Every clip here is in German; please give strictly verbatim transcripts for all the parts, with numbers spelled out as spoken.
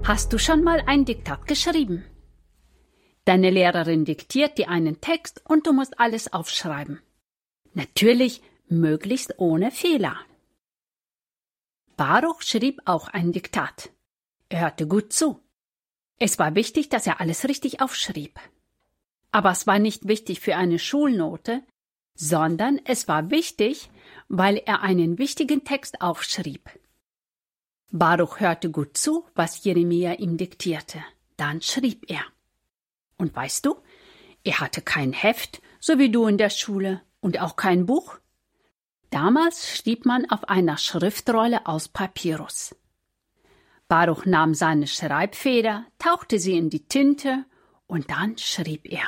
Hast du schon mal ein Diktat geschrieben? Deine Lehrerin diktiert dir einen Text und du musst alles aufschreiben. Natürlich möglichst ohne Fehler. Baruch schrieb auch ein Diktat. Er hörte gut zu. Es war wichtig, dass er alles richtig aufschrieb. Aber es war nicht wichtig für eine Schulnote, sondern es war wichtig, weil er einen wichtigen Text aufschrieb. Baruch hörte gut zu, was Jeremia ihm diktierte. Dann schrieb er. Und weißt du, er hatte kein Heft, so wie du in der Schule, und auch kein Buch. Damals schrieb man auf einer Schriftrolle aus Papyrus. Baruch nahm seine Schreibfeder, tauchte sie in die Tinte und dann schrieb er.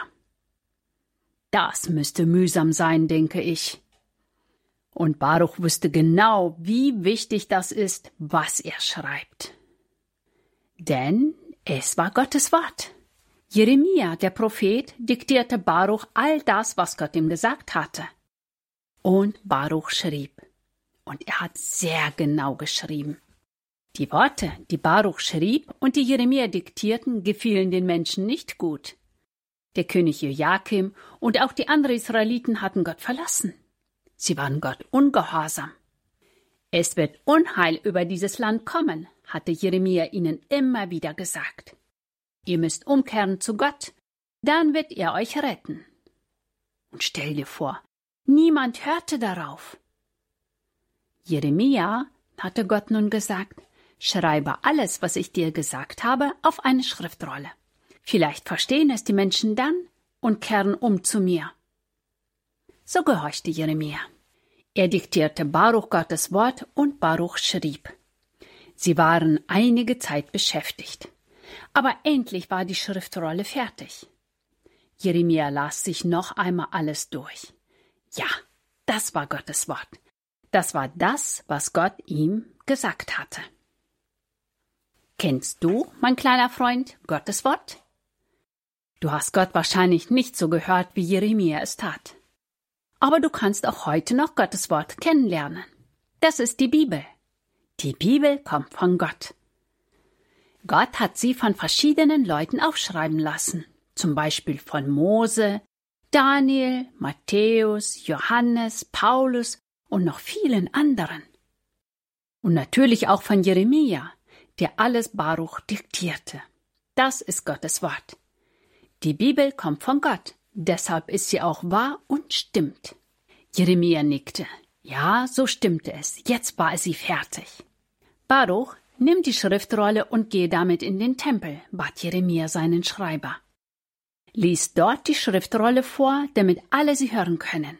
Das müsste mühsam sein, denke ich. Und Baruch wusste genau, wie wichtig das ist, was er schreibt. Denn es war Gottes Wort. Jeremia, der Prophet, diktierte Baruch all das, was Gott ihm gesagt hatte. Und Baruch schrieb. Und er hat sehr genau geschrieben. Die Worte, die Baruch schrieb und die Jeremia diktierten, gefielen den Menschen nicht gut. Der König Joachim und auch die anderen Israeliten hatten Gott verlassen. Sie waren Gott ungehorsam. Es wird Unheil über dieses Land kommen, hatte Jeremia ihnen immer wieder gesagt. Ihr müsst umkehren zu Gott, dann wird er euch retten. Und stell dir vor, niemand hörte darauf. Jeremia hatte Gott nun gesagt, schreibe alles, was ich dir gesagt habe, auf eine Schriftrolle. Vielleicht verstehen es die Menschen dann und kehren um zu mir. So gehorchte Jeremia. Er diktierte Baruch Gottes Wort und Baruch schrieb. Sie waren einige Zeit beschäftigt. Aber endlich war die Schriftrolle fertig. Jeremia las sich noch einmal alles durch. Ja, das war Gottes Wort. Das war das, was Gott ihm gesagt hatte. Kennst du, mein kleiner Freund, Gottes Wort? Du hast Gott wahrscheinlich nicht so gehört, wie Jeremia es tat. Aber du kannst auch heute noch Gottes Wort kennenlernen. Das ist die Bibel. Die Bibel kommt von Gott. Gott hat sie von verschiedenen Leuten aufschreiben lassen. Zum Beispiel von Mose, Daniel, Matthäus, Johannes, Paulus und noch vielen anderen. Und natürlich auch von Jeremia, der alles Baruch diktierte. Das ist Gottes Wort. Die Bibel kommt von Gott, deshalb ist sie auch wahr und stimmt. Jeremia nickte. Ja, so stimmte es. Jetzt war sie fertig. Baruch, nimm die Schriftrolle und geh damit in den Tempel, bat Jeremia seinen Schreiber. Lies dort die Schriftrolle vor, damit alle sie hören können.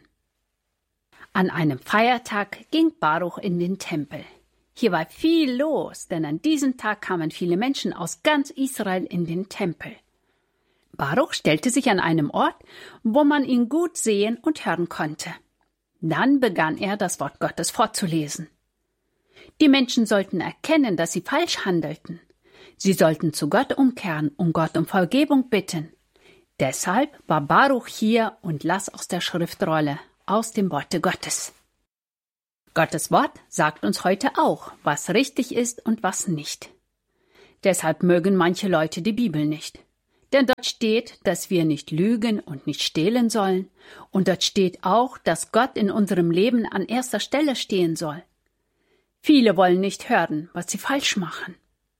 An einem Feiertag ging Baruch in den Tempel. Hier war viel los, denn an diesem Tag kamen viele Menschen aus ganz Israel in den Tempel. Baruch stellte sich an einem Ort, wo man ihn gut sehen und hören konnte. Dann begann er, das Wort Gottes vorzulesen. Die Menschen sollten erkennen, dass sie falsch handelten. Sie sollten zu Gott umkehren und Gott um Vergebung bitten. Deshalb war Baruch hier und las aus der Schriftrolle, aus dem Worte Gottes. Gottes Wort sagt uns heute auch, was richtig ist und was nicht. Deshalb mögen manche Leute die Bibel nicht. Denn dort steht, dass wir nicht lügen und nicht stehlen sollen. Und dort steht auch, dass Gott in unserem Leben an erster Stelle stehen soll. Viele wollen nicht hören, was sie falsch machen.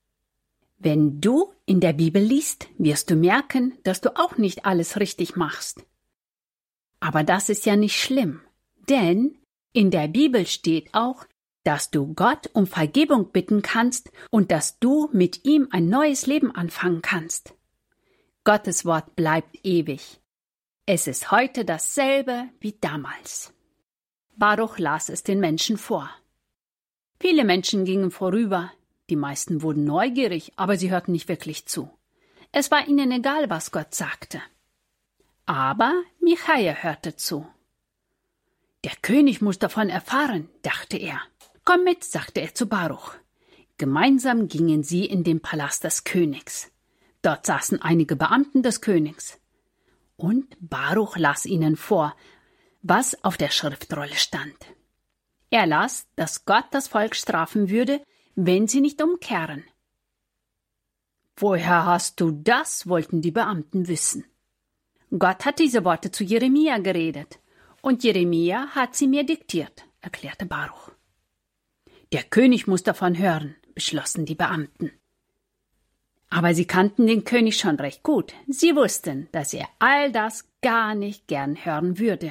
Wenn du in der Bibel liest, wirst du merken, dass du auch nicht alles richtig machst. Aber das ist ja nicht schlimm, denn in der Bibel steht auch, dass du Gott um Vergebung bitten kannst und dass du mit ihm ein neues Leben anfangen kannst. Gottes Wort bleibt ewig. Es ist heute dasselbe wie damals. Baruch las es den Menschen vor. Viele Menschen gingen vorüber, die meisten wurden neugierig, aber sie hörten nicht wirklich zu. Es war ihnen egal, was Gott sagte. Aber Michaja hörte zu. Der König muss davon erfahren, dachte er. Komm mit, sagte er zu Baruch. Gemeinsam gingen sie in den Palast des Königs. Dort saßen einige Beamten des Königs. Und Baruch las ihnen vor, was auf der Schriftrolle stand. Er las, dass Gott das Volk strafen würde, wenn sie nicht umkehren. Woher hast du das? Wollten die Beamten wissen. Gott hat diese Worte zu Jeremia geredet, und Jeremia hat sie mir diktiert, erklärte Baruch. Der König muss davon hören, beschlossen die Beamten. Aber sie kannten den König schon recht gut. Sie wussten, dass er all das gar nicht gern hören würde.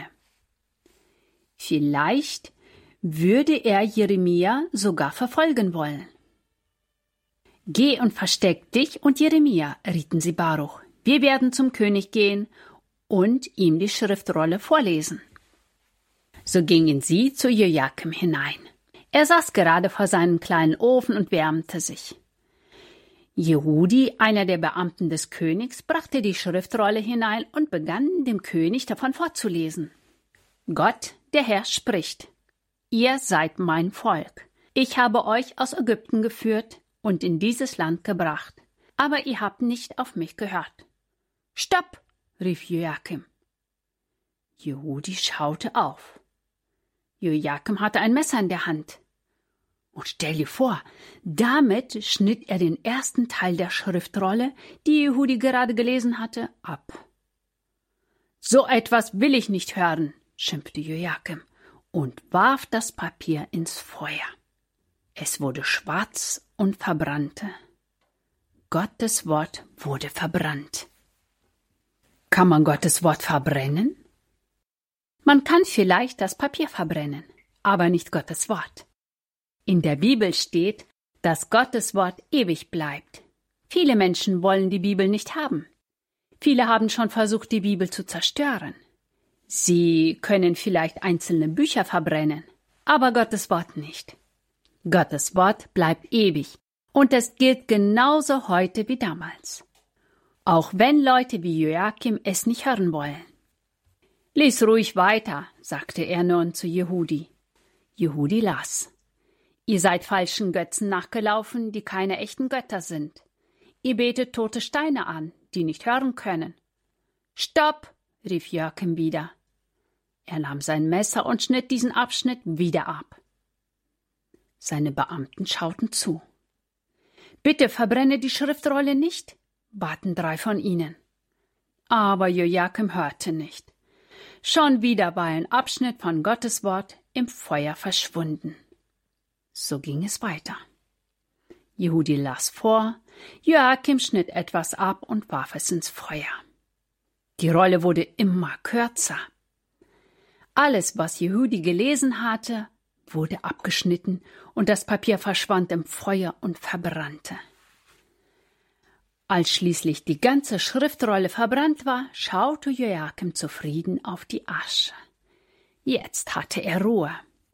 Vielleicht würde er Jeremia sogar verfolgen wollen. Geh und versteck dich und Jeremia, rieten sie Baruch. Wir werden zum König gehen und ihm die Schriftrolle vorlesen. So gingen sie zu Jojakim hinein. Er saß gerade vor seinem kleinen Ofen und wärmte sich. Jehudi, einer der Beamten des Königs, brachte die Schriftrolle hinein und begann dem König davon vorzulesen. Gott, der Herr, spricht: Ihr seid mein Volk. Ich habe euch aus Ägypten geführt und in dieses Land gebracht, aber ihr habt nicht auf mich gehört. Stopp! Rief Jojakim. Jehudi schaute auf. Jojakim hatte ein Messer in der Hand. Und stell dir vor, damit schnitt er den ersten Teil der Schriftrolle, die Jehudi gerade gelesen hatte, ab. So etwas will ich nicht hören, schimpfte Jojakim und warf das Papier ins Feuer. Es wurde schwarz und verbrannte. Gottes Wort wurde verbrannt. Kann man Gottes Wort verbrennen? Man kann vielleicht das Papier verbrennen, aber nicht Gottes Wort. In der Bibel steht, dass Gottes Wort ewig bleibt. Viele Menschen wollen die Bibel nicht haben. Viele haben schon versucht, die Bibel zu zerstören. Sie können vielleicht einzelne Bücher verbrennen, aber Gottes Wort nicht. Gottes Wort bleibt ewig und es gilt genauso heute wie damals. Auch wenn Leute wie Jojakim es nicht hören wollen. Lies ruhig weiter, sagte er nun zu Jehudi. Jehudi las. Ihr seid falschen Götzen nachgelaufen, die keine echten Götter sind. Ihr betet tote Steine an, die nicht hören können. Stopp, rief Jojakim wieder. Er nahm sein Messer und schnitt diesen Abschnitt wieder ab. Seine Beamten schauten zu. Bitte verbrenne die Schriftrolle nicht, baten drei von ihnen. Aber Jojakim hörte nicht. Schon wieder war ein Abschnitt von Gottes Wort im Feuer verschwunden. So ging es weiter. Jehudi las vor, Jojakim schnitt etwas ab und warf es ins Feuer. Die Rolle wurde immer kürzer. Alles, was Jehudi gelesen hatte, wurde abgeschnitten und das Papier verschwand im Feuer und verbrannte. Als schließlich die ganze Schriftrolle verbrannt war, schaute Jojakim zufrieden auf die Asche. Jetzt hatte er Ruhe.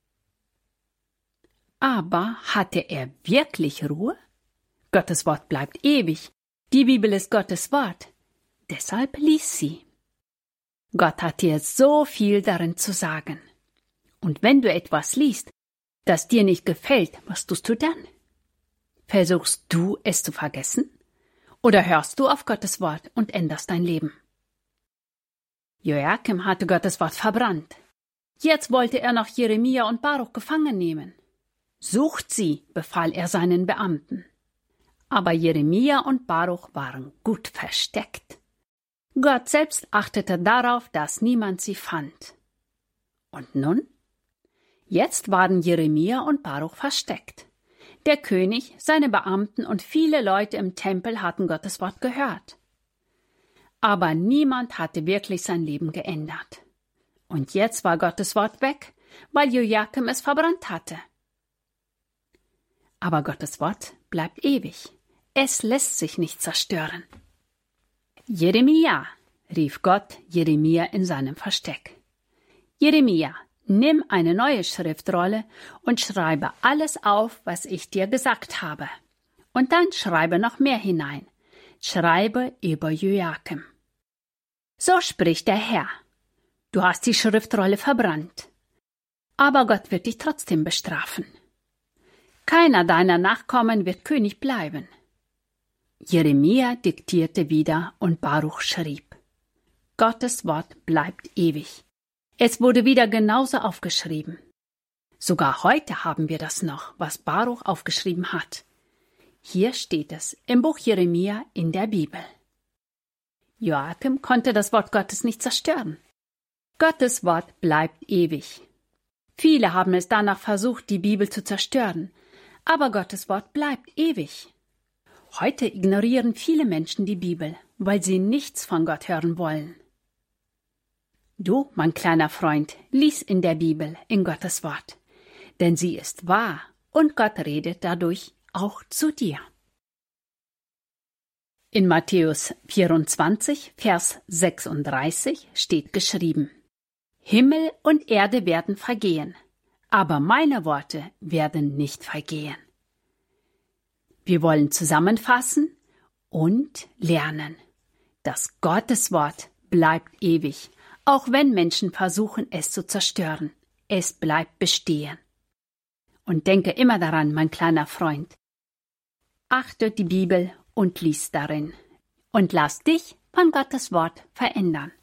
Aber hatte er wirklich Ruhe? Gottes Wort bleibt ewig. Die Bibel ist Gottes Wort. Deshalb lies sie. Gott hat dir so viel darin zu sagen. Und wenn du etwas liest, das dir nicht gefällt, was tust du dann? Versuchst du, es zu vergessen? Oder hörst du auf Gottes Wort und änderst dein Leben? Jojakim hatte Gottes Wort verbrannt. Jetzt wollte er noch Jeremia und Baruch gefangen nehmen. Sucht sie, befahl er seinen Beamten. Aber Jeremia und Baruch waren gut versteckt. Gott selbst achtete darauf, dass niemand sie fand. Und nun? Jetzt waren Jeremia und Baruch versteckt. Der König, seine Beamten und viele Leute im Tempel hatten Gottes Wort gehört. Aber niemand hatte wirklich sein Leben geändert. Und jetzt war Gottes Wort weg, weil Jojakim es verbrannt hatte. Aber Gottes Wort bleibt ewig. Es lässt sich nicht zerstören. Jeremia, rief Gott Jeremia in seinem Versteck. Jeremia, nimm eine neue Schriftrolle und schreibe alles auf, was ich dir gesagt habe. Und dann schreibe noch mehr hinein. Schreibe über Jojakim. So spricht der Herr. Du hast die Schriftrolle verbrannt. Aber Gott wird dich trotzdem bestrafen. Keiner deiner Nachkommen wird König bleiben. Jeremia diktierte wieder und Baruch schrieb. Gottes Wort bleibt ewig. Es wurde wieder genauso aufgeschrieben. Sogar heute haben wir das noch, was Baruch aufgeschrieben hat. Hier steht es im Buch Jeremia in der Bibel. Joachim konnte das Wort Gottes nicht zerstören. Gottes Wort bleibt ewig. Viele haben es danach versucht, die Bibel zu zerstören, aber Gottes Wort bleibt ewig. Heute ignorieren viele Menschen die Bibel, weil sie nichts von Gott hören wollen. Du, mein kleiner Freund, lies in der Bibel, in Gottes Wort, denn sie ist wahr und Gott redet dadurch auch zu dir. In Matthäus vierundzwanzig, Vers sechsunddreißig steht geschrieben: Himmel und Erde werden vergehen, aber meine Worte werden nicht vergehen. Wir wollen zusammenfassen und lernen. Das Gotteswort bleibt ewig, auch wenn Menschen versuchen, es zu zerstören. Es bleibt bestehen. Und denke immer daran, mein kleiner Freund, achte die Bibel und lies darin und lass dich von Gottes Wort verändern.